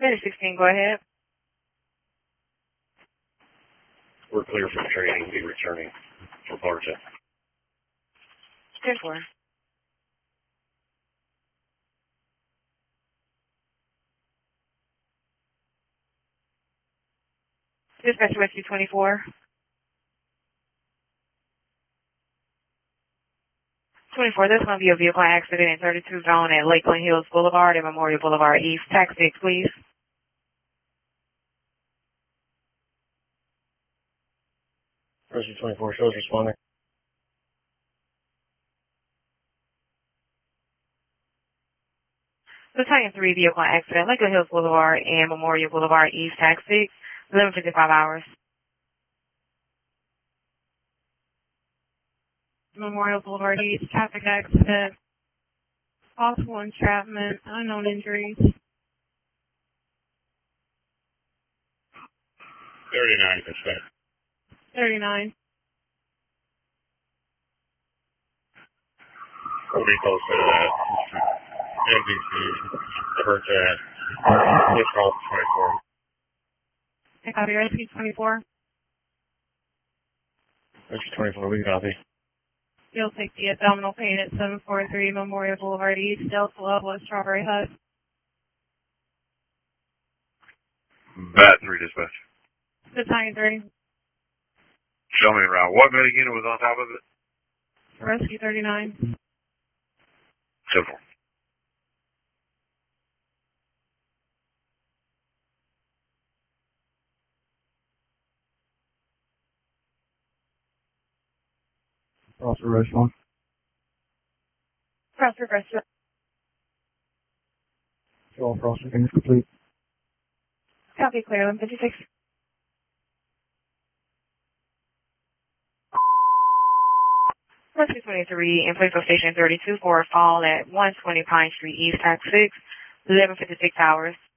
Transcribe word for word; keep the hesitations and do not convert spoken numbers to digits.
Minute sixteen, go ahead. We're clear for training. Be returning for Barja. ten four. Dispatch Rescue twenty-four. twenty-four, there's going to be a vehicle accident in thirty-two zone at Lakeland Hills Boulevard and Memorial Boulevard East. Tax six, please. Rescue twenty-four, shows responding. Battalion three, vehicle accident, Lakeland Hills Boulevard and Memorial Boulevard East. Tax six, eleven fifty-five hours. Memorial Boulevard East, traffic accident, possible entrapment, unknown injuries. thirty-nine percent. thirty-nine. We'll be close to that. N B C, Birch at Let's call twenty-four. I copy, Rescue twenty-four. Rescue twenty-four, we copy. You'll take the abdominal pain at seven forty-three Memorial Boulevard East, Delta Level, Strawberry Hut. Bat three dispatch. Battalion three. Show me around. What medic unit was on top of it? Rescue thirty-nine. Simple. Cross arrest one. Cross reverse. All processing is complete. Copy, clear, eleven fifty-six. Rescue twenty-three, in place of Station thirty-two for a fall at one twenty Pine Street East, Tax six, eleven fifty-six hours.